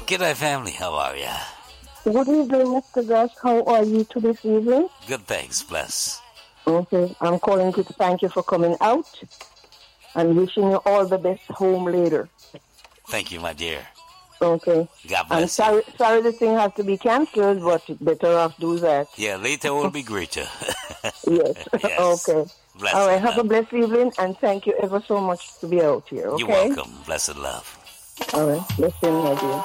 G'day, family. How are ya? Good evening, Mr. Gus. How are you to this evening? Good, thanks. Bless. Okay, I'm calling to thank you for coming out and wishing you all the best home later. Thank you, my dear. Okay. God I'm bless sorry, you. sorry the thing has to be cancelled, but better off do that. Yeah, later will be greater. Yes. Yes. Okay. Blessed All right. Have a love. blessed evening, and thank you ever so much to be out here. Okay. You're welcome. Blessed love. All right. Blessing, my dear.